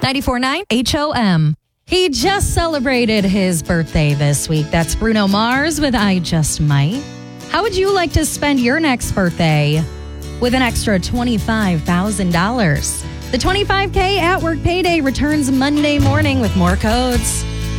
94.9 HOM. He just celebrated his birthday this week. That's Bruno Mars with I Just Might. How would you like to spend your next birthday with an extra $25,000? The 25K at Work Payday returns Monday morning with more codes.